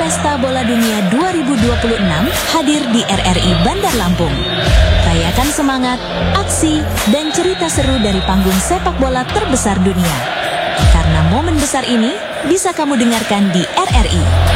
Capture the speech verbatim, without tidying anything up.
Pesta Bola Dunia dua ribu dua puluh enam hadir di R R I Bandar Lampung. Rayakan semangat, aksi, dan cerita seru dari panggung sepak bola terbesar dunia. Karena momen besar ini bisa kamu dengarkan di R R I.